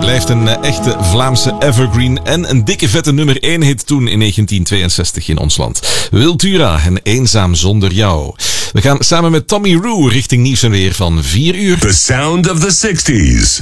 Blijft een echte Vlaamse evergreen en een dikke vette nummer 1 hit toen in 1962 in ons land. Wiltura en Eenzaam zonder jou. We gaan samen met Tommy Roo richting nieuws en weer van 4 uur. The sound of the 60s.